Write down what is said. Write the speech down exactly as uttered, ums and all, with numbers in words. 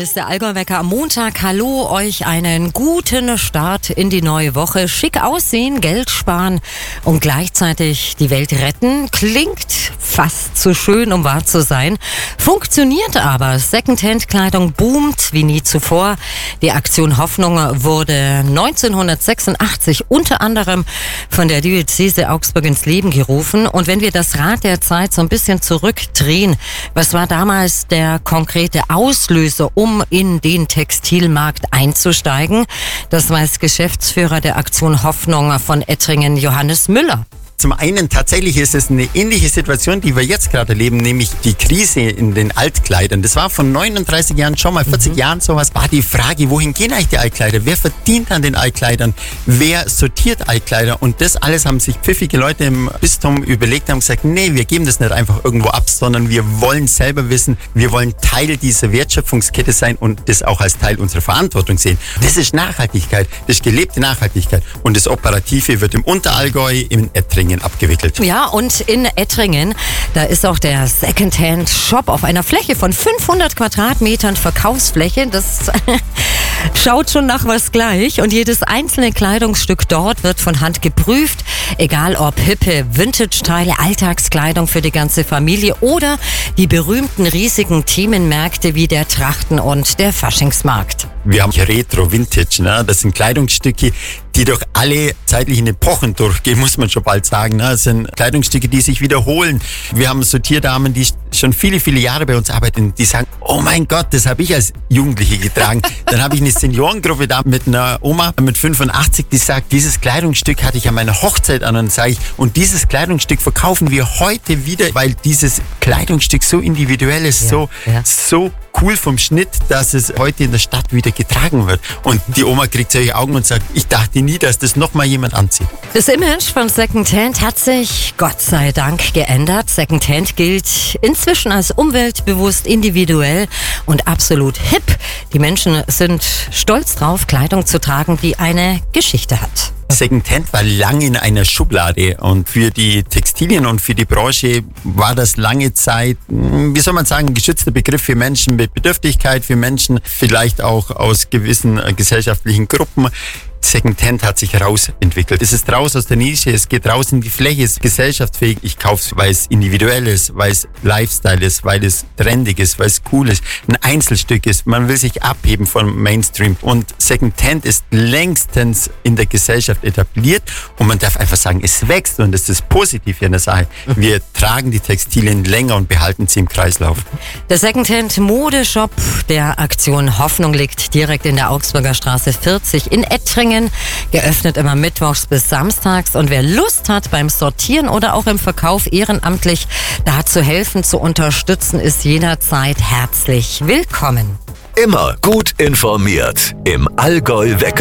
Hier ist der Allgäu-Wecker am Montag. Hallo, euch einen guten Start in die neue Woche. Schick aussehen, Geld sparen und gleichzeitig die Welt retten. Klingt fast zu schön, um wahr zu sein. Funktioniert aber. Secondhand-Kleidung boomt wie nie zuvor. Die Aktion Hoffnung wurde neunzehnhundertsechsundachtzig unter anderem von der Diözese Augsburg ins Leben gerufen. Und wenn wir das Rad der Zeit so ein bisschen zurückdrehen, was war damals der konkrete Auslöser, um in den Textilmarkt einzusteigen? Das weiß Geschäftsführer der Aktion Hoffnung von Ettringen, Johannes Müller. Zum einen tatsächlich ist es eine ähnliche Situation, die wir jetzt gerade erleben, nämlich die Krise in den Altkleidern. Das war vor neununddreißig Jahren schon mal, vierzig mhm. Jahren sowas, war die Frage, wohin gehen eigentlich die Altkleider? Wer verdient an den Altkleidern? Wer sortiert Altkleider? Und das alles haben sich pfiffige Leute im Bistum überlegt, haben gesagt, nee, wir geben das nicht einfach irgendwo ab, sondern wir wollen selber wissen, wir wollen Teil dieser Wertschöpfungskette sein und das auch als Teil unserer Verantwortung sehen. Das ist Nachhaltigkeit, das ist gelebte Nachhaltigkeit. Und das Operative wird im Unterallgäu, in Ettringen abgewickelt. Ja, und in Ettringen, da ist auch der Secondhand-Shop auf einer Fläche von fünfhundert Quadratmetern Verkaufsfläche. Das schaut schon nach was gleich. Und jedes einzelne Kleidungsstück dort wird von Hand geprüft. Egal ob hippe Vintage-Teile, Alltagskleidung für die ganze Familie oder die berühmten riesigen Themenmärkte wie der Trachten- und der Faschingsmarkt. Wir haben Retro, Vintage, ne? Das sind Kleidungsstücke, die durch alle zeitlichen Epochen durchgehen, muss man schon bald sagen. Ne? Das sind Kleidungsstücke, die sich wiederholen. Wir haben Sortierdamen, die schon viele, viele Jahre bei uns arbeiten, die sagen, oh mein Gott, das habe ich als Jugendliche getragen. Dann habe ich eine Seniorengruppe da mit einer Oma mit fünfundachtzig, die sagt, dieses Kleidungsstück hatte ich an meiner Hochzeit an. Und sage ich, und dieses Kleidungsstück verkaufen wir heute wieder, weil dieses Kleidungsstück so individuell ist, ja, so, ja. so cool vom Schnitt, dass es heute in der Stadt wieder getragen wird. Und die Oma kriegt solche Augen und sagt, ich dachte nie, dass das nochmal jemand anzieht. Das Image von Secondhand hat sich Gott sei Dank geändert. Secondhand gilt inzwischen als umweltbewusst, individuell und absolut hip. Die Menschen sind stolz drauf, Kleidung zu tragen, die eine Geschichte hat. Secondhand war lange in einer Schublade und für die Textilien und für die Branche war das lange Zeit, wie soll man sagen, ein geschützter Begriff für Menschen mit Bedürftigkeit, für Menschen vielleicht auch aus gewissen gesellschaftlichen Gruppen. Secondhand hat sich rausentwickelt. Es ist raus aus der Nische, es geht raus in die Fläche, es ist gesellschaftsfähig. Ich kaufe es, weil es individuell ist, weil es Lifestyle ist, weil es trendig ist, weil es cool ist, ein Einzelstück ist. Man will sich abheben vom Mainstream. Und Secondhand ist längstens in der Gesellschaft etabliert und man darf einfach sagen, es wächst und das ist das Positive an der Sache. Wir tragen die Textilien länger und behalten sie im Kreislauf. Der Secondhand-Modeshop der Aktion Hoffnung liegt direkt in der Augsburger Straße vierzig in Ettringen. Geöffnet immer mittwochs bis samstags. Und wer Lust hat, beim Sortieren oder auch im Verkauf ehrenamtlich da zu helfen, zu unterstützen, ist jederzeit herzlich willkommen. Immer gut informiert im Allgäu-Wecker.